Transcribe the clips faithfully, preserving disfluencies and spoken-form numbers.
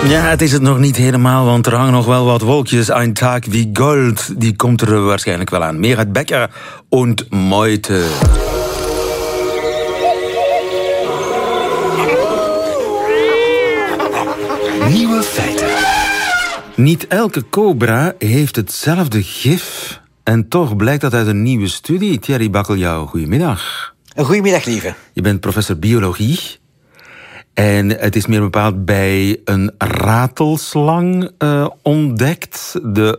Ja, het is het nog niet helemaal, want er hangen nog wel wat wolkjes. Ein Tag wie Gold, die komt er waarschijnlijk wel aan. Meer het Becker und Meute. Nieuwe feiten. Niet elke cobra heeft hetzelfde gif. En toch blijkt dat uit een nieuwe studie. Thierry Bakkeljauw, goedemiddag. Goedemiddag, lieve. Je bent professor biologie. En het is meer bepaald bij een ratelslang uh, ontdekt, de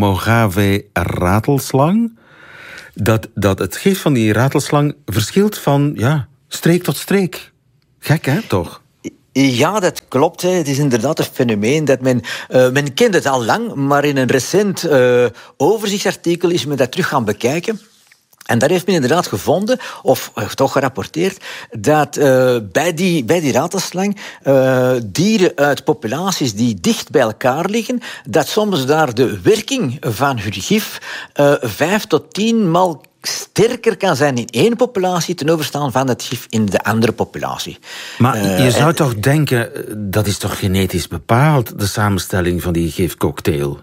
Mojave-ratelslang, dat, dat het gif van die ratelslang verschilt van ja, streek tot streek. Gek, hè, toch? Ja, dat klopt. Hè. Het is inderdaad een fenomeen dat men... Uh, men kent het al lang, maar in een recent uh, overzichtsartikel is men dat terug gaan bekijken. En daar heeft men inderdaad gevonden, of uh, toch gerapporteerd, dat uh, bij, die, bij die ratelslang uh, dieren uit populaties die dicht bij elkaar liggen, dat soms daar de werking van hun gif uh, vijf tot tien maal sterker kan zijn in één populatie ten overstaan van het gif in de andere populatie. Maar uh, je zou en, toch denken, dat is toch genetisch bepaald, de samenstelling van die gifcocktail?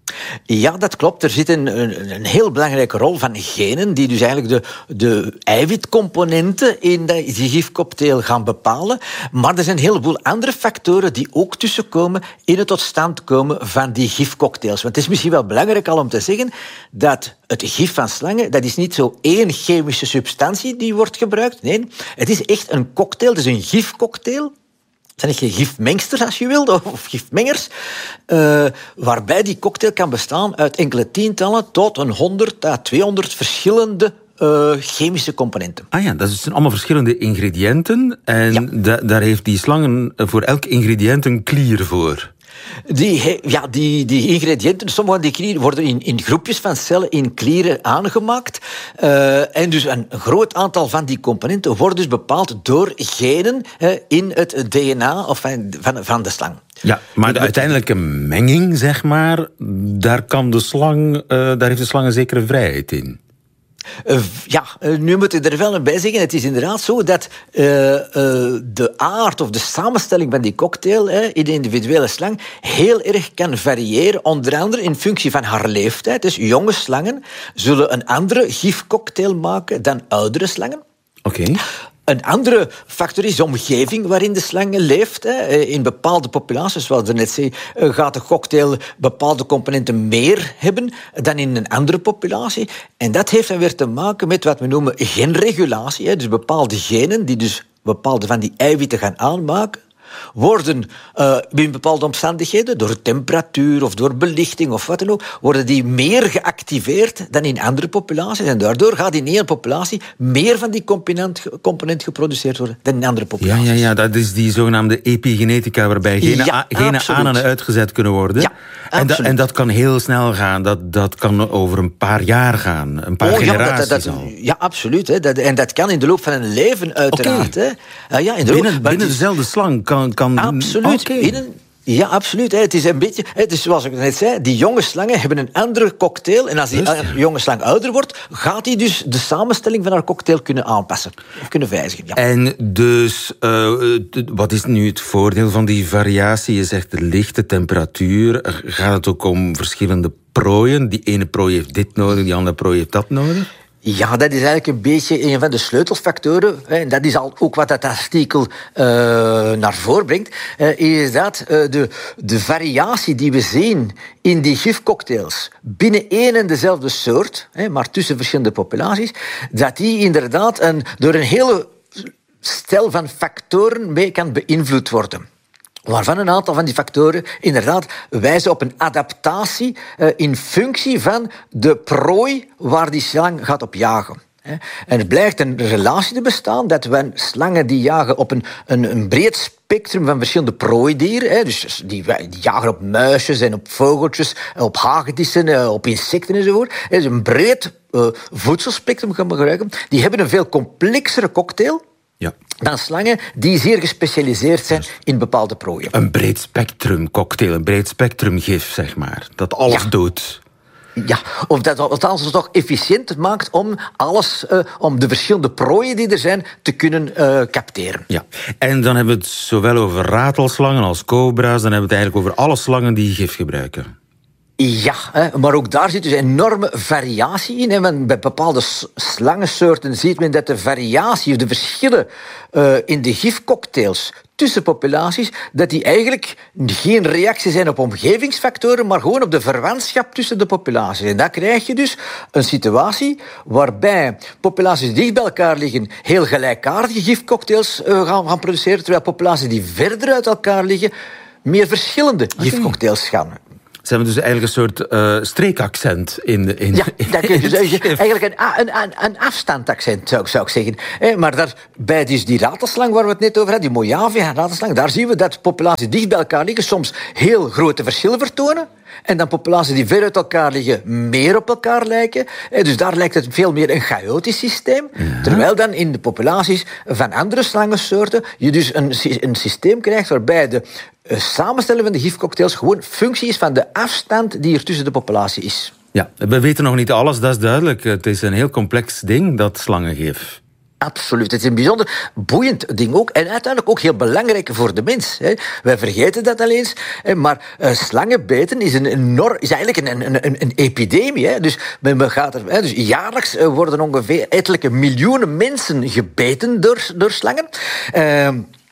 Ja, dat klopt. Er zit een, een, een heel belangrijke rol van genen die dus eigenlijk de, de eiwitcomponenten in die gifcocktail gaan bepalen. Maar er zijn een heleboel andere factoren die ook tussenkomen in het tot stand komen van die gifcocktails. Want het is misschien wel belangrijk al om te zeggen dat het gif van slangen, dat is niet zo één chemische substantie die wordt gebruikt. Nee, het is echt een cocktail, het is een gifcocktail. Zijn het gifmengsters, als je wilt, of gifmengers, uh, waarbij die cocktail kan bestaan uit enkele tientallen tot een honderd à tweehonderd verschillende uh, chemische componenten. Ah ja, dat zijn allemaal verschillende ingrediënten. En ja. da- daar heeft die slangen voor elk ingrediënt een klier voor. Die, ja, die, die ingrediënten, sommige van die klieren worden in, in groepjes van cellen in klieren aangemaakt. Uh, en dus een groot aantal van die componenten worden dus bepaald door genen uh, in het D N A of van, van, van de slang. Ja, maar de uiteindelijke menging, zeg maar, daar kan de slang, uh, daar heeft de slang een zekere vrijheid in. Uh, ja, uh, nu moet ik er wel bij zeggen, het is inderdaad zo dat uh, uh, de aard of de samenstelling van die cocktail uh, in de individuele slang heel erg kan variëren, onder andere in functie van haar leeftijd. Dus jonge slangen zullen een andere gifcocktail maken dan oudere slangen. Oké. Okay. Een andere factor is de omgeving waarin de slang leeft. In bepaalde populaties, zoals ik net zei, gaat de cocktail bepaalde componenten meer hebben dan in een andere populatie. En dat heeft dan weer te maken met wat we noemen genregulatie. Dus bepaalde genen die dus bepaalde van die eiwitten gaan aanmaken, worden uh, in bepaalde omstandigheden, door temperatuur of door belichting of wat dan ook, worden die meer geactiveerd dan in andere populaties. En daardoor gaat in één populatie meer van die component, component geproduceerd worden dan in andere populaties. Ja, ja, ja, dat is die zogenaamde epigenetica, waarbij genen, ja, a- genen aan en uitgezet kunnen worden. Ja, en, da- en dat kan heel snel gaan. Dat, dat kan over een paar jaar gaan. Een paar oh, generaties ja, dat, dat, al. Ja, absoluut. Hè. Dat, en dat kan in de loop van een leven uiteraard. Okay. Hè. Uh, ja, in de binnen loop, binnen dezelfde slang kan... kan absoluut. Okay. Binnen, ja, absoluut. Hè. Het is een beetje... Hè, dus zoals ik net zei, die jonge slangen hebben een andere cocktail. En als die Just, ja. jonge slang ouder wordt, gaat die dus de samenstelling van haar cocktail kunnen aanpassen. Of kunnen wijzigen. Ja. En dus, uh, wat is nu het voordeel van die variatie? Je zegt de lichte temperatuur. Gaat het ook om verschillende prooien? Die ene prooi heeft dit nodig, die andere prooi heeft dat nodig? Ja, dat is eigenlijk een beetje een van de sleutelfactoren. En dat is al ook wat dat artikel uh, naar voren brengt. Uh, is dat uh, de, de variatie die we zien in die gifcocktails binnen één en dezelfde soort, hè, maar tussen verschillende populaties, dat die inderdaad een, door een hele stel van factoren mee kan beïnvloed worden. Waarvan een aantal van die factoren inderdaad wijzen op een adaptatie uh, in functie van de prooi waar die slang gaat op jagen. En er blijkt een relatie te bestaan dat we slangen die jagen op een, een, een breed spectrum van verschillende prooidieren, dus die, die jagen op muisjes en op vogeltjes, op hagedissen, op insecten enzovoort. Dus een breed uh, voedselspectrum gaan we gebruiken. Die hebben een veel complexere cocktail. Ja. Dan slangen die zeer gespecialiseerd zijn in bepaalde prooien. Een breed spectrum cocktail, een breed spectrum gif, zeg maar. Dat alles ja. doet. Ja, of dat althans het toch efficiënt maakt om alles, uh, om de verschillende prooien die er zijn, te kunnen uh, capteren. Ja, en dan hebben we het zowel over ratelslangen als cobra's, dan hebben we het eigenlijk over alle slangen die gif gebruiken. Ja, hè, maar ook daar zit dus enorme variatie in. Hè, want bij bepaalde slangensoorten ziet men dat de variatie of de verschillen uh, in de gifcocktails tussen populaties, dat die eigenlijk geen reactie zijn op omgevingsfactoren, maar gewoon op de verwantschap tussen de populaties. En dan krijg je dus een situatie waarbij populaties die dicht bij elkaar liggen heel gelijkaardige gifcocktails uh, gaan, gaan produceren, terwijl populaties die verder uit elkaar liggen meer verschillende okay. gifcocktails gaan. Ze hebben dus eigenlijk een soort uh, streekaccent in de... In, ja, dat kun je dus in eigenlijk een, een, een afstandsaccent, zou, zou ik zeggen. Eh, maar daar, bij dus die ratelslang waar we het net over hadden, die Mojave-ratelslang, daar zien we dat populaties dicht bij elkaar liggen soms heel grote verschillen vertonen. En dan populaties die ver uit elkaar liggen meer op elkaar lijken. Dus daar lijkt het veel meer een chaotisch systeem. Ja. Terwijl dan in de populaties van andere slangensoorten je dus een, een systeem krijgt waarbij de uh, samenstelling van de gifcocktails gewoon functie is van de afstand die er tussen de populatie is. Ja, we weten nog niet alles, dat is duidelijk. Het is een heel complex ding, dat slangengif. Absoluut. Het is een bijzonder boeiend ding ook. En uiteindelijk ook heel belangrijk voor de mens. Hè. Wij vergeten dat al eens. Hè. Maar uh, slangenbeten is, een enorm, is eigenlijk een, een, een, een epidemie. Hè. Dus, men gaat er, hè, dus jaarlijks worden ongeveer ettelijke miljoenen mensen gebeten door, door slangen. Uh,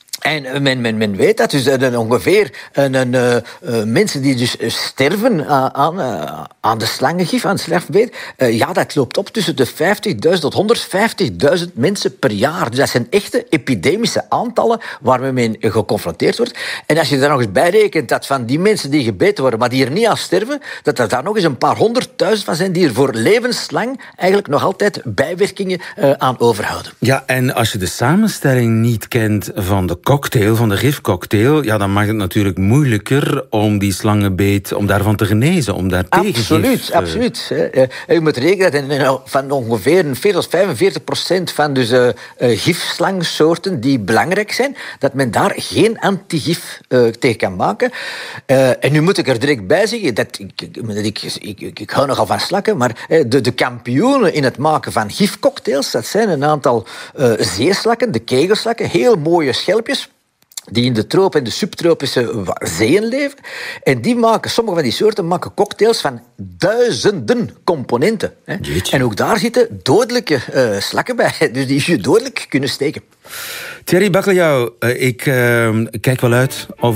En men, men, men weet dat, dus uh, ongeveer uh, uh, uh, mensen die dus sterven uh, aan, uh, aan de slangengif, aan het slerfbeet, uh, ja, dat loopt op tussen de vijftigduizend tot honderdvijftigduizend mensen per jaar. Dus dat zijn echte epidemische aantallen waar men mee geconfronteerd wordt. En als je daar nog eens bij rekent dat van die mensen die gebeten worden, maar die er niet aan sterven, dat er daar nog eens een paar honderdduizend van zijn die er voor levenslang eigenlijk nog altijd bijwerkingen uh, aan overhouden. Ja, en als je de samenstelling niet kent van de cocktail, van de gifcocktail, ja, dan maakt het natuurlijk moeilijker om die slangenbeet, om daarvan te genezen, om daar tegen Absoluut, gif, absoluut. Uh, je moet rekenen dat van ongeveer veertig tot vijfenveertig procent van dus, uh, uh, gifslangsoorten die belangrijk zijn, dat men daar geen antigif uh, tegen kan maken. Uh, en nu moet ik er direct bij zeggen, dat ik, ik, ik, ik, ik hou nogal van slakken, maar uh, de, de kampioenen in het maken van gifcocktails, dat zijn een aantal uh, zeeslakken, de kegelslakken, heel mooie schelpjes, die in de tropen en de subtropische zeeën leven. En die maken, sommige van die soorten maken cocktails van duizenden componenten. Hè. En ook daar zitten dodelijke uh, slakken bij, dus die je dodelijk kunnen steken. Thierry Bacalhau, uh, ik uh, kijk wel uit. Of,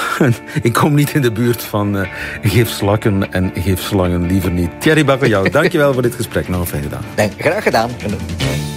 ik kom niet in de buurt van uh, gifslakken en gifslangen, liever niet. Thierry Bacalhau, dankjewel voor dit gesprek. Nog een fijne dag. Nee, graag gedaan.